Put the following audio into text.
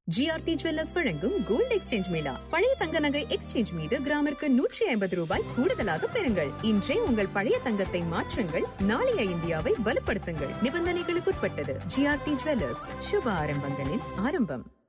GRT jewellers வழங்கும் gold exchange Mela. பழைய தங்க நகை எக்ஸ்சேஞ்ச் மீது கிராமிற்கு 150 ரூபாய் கூடுதலாக பெறுங்கள். இன்றே உங்கள் பழைய தங்கத்தை மாற்றுங்கள், நாளைய இந்தியாவை வலுப்படுத்துங்கள். நிபந்தனைகளுக்குட்பட்டது. ஜிஆர்டி ஜுவல்லர்ஸ், சுப ஆரம்பங்களின் ஆரம்பம்.